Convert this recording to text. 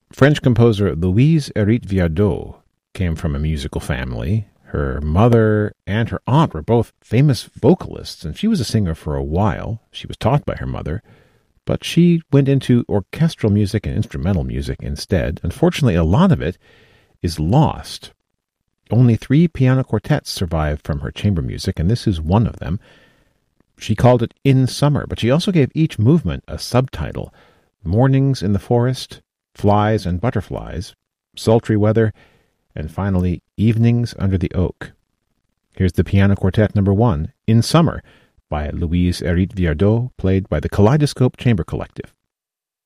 French composer Louise Hérite Viardot came from a musical family. Her mother and her aunt were both famous vocalists, and she was a singer for a while. She was taught by her mother, but she went into orchestral music and instrumental music instead. Unfortunately, a lot of it is lost. Only 3 piano quartets survive from her chamber music, and this is one of them. She called it In Summer, but she also gave each movement a subtitle: Mornings in the Forest, Flies and Butterflies, Sultry Weather, and finally, Evenings Under the Oak. Here's the Piano Quartet No. 1, In Summer, by Louise Hérite Viardot, played by the Kaleidoscope Chamber Collective.